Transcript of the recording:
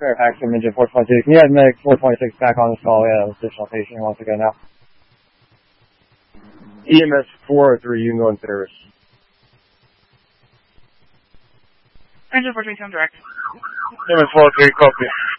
Fairfax from engine 422. Can you guys make 426 back on this call? We have an additional patient who wants to go now. EMS 403, you can go in service. Engine 422, I'm direct. EMS 403, copy.